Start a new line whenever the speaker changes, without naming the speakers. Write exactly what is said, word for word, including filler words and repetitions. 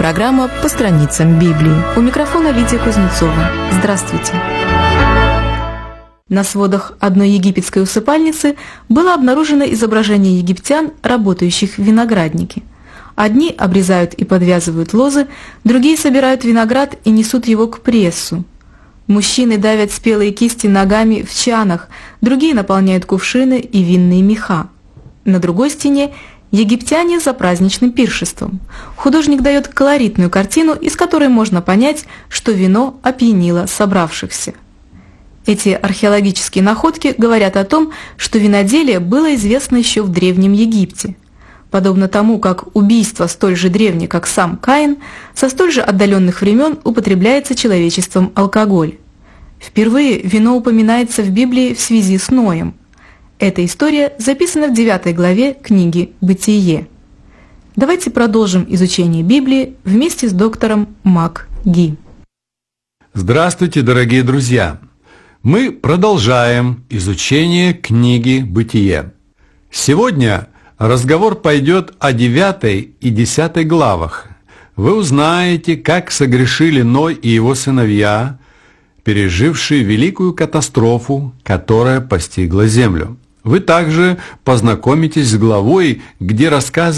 программа «По страницам Библии». У микрофона Лидия Кузнецова. Здравствуйте. На сводах одной египетской усыпальницы было обнаружено изображение египтян, работающих в винограднике. Одни обрезают и подвязывают лозы, другие собирают виноград и несут его к прессу. Мужчины давят спелые кисти ногами в чанах, другие наполняют кувшины и винные меха. На другой стене египтяне за праздничным пиршеством. Художник дает колоритную картину, из которой можно понять, что вино опьянило собравшихся. Эти археологические находки говорят о том, что виноделие было известно еще в Древнем Египте. Подобно тому, как убийство столь же древнее, как сам Каин, со столь же отдаленных времен употребляется человечеством алкоголь. Впервые вино упоминается в Библии в связи с Ноем. Эта история записана в девятой главе книги «Бытие». Давайте продолжим изучение Библии вместе с доктором Мак Ги.
Здравствуйте, дорогие друзья! Мы продолжаем изучение книги «Бытие». Сегодня разговор пойдет о девятой и десятой главах. Вы узнаете, как согрешили Ной и его сыновья, пережившие великую катастрофу, которая постигла землю. Вы также познакомитесь с главой, где рассказывается